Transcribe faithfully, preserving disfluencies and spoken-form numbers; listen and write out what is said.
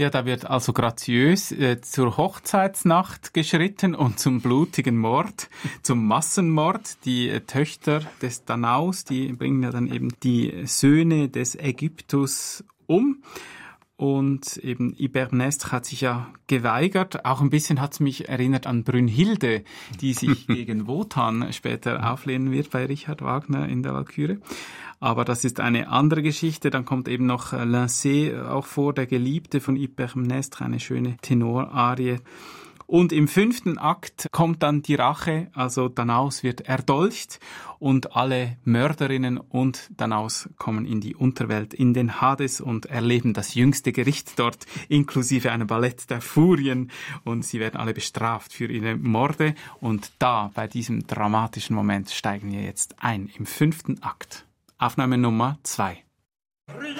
Ja, da wird also graziös äh, zur Hochzeitsnacht geschritten und zum blutigen Mord, zum Massenmord. Die äh, Töchter des Danaus, die bringen ja dann eben die Söhne des Ägyptus um. Und eben Hypermnestre hat sich ja geweigert. Auch ein bisschen hat es mich erinnert an Brünnhilde, die sich gegen Wotan später auflehnen wird bei Richard Wagner in der Walküre. Aber das ist eine andere Geschichte. Dann kommt eben noch Lincé auch vor, der Geliebte von Hypermnestre, eine schöne Tenorarie. Und im fünften Akt kommt dann die Rache, also Danaus wird erdolcht und alle Mörderinnen und Danaus kommen in die Unterwelt, in den Hades und erleben das jüngste Gericht dort, inklusive einem Ballett der Furien, und sie werden alle bestraft für ihre Morde. Und da, bei diesem dramatischen Moment, steigen wir jetzt ein im fünften Akt. Aufnahme Nummer zwei.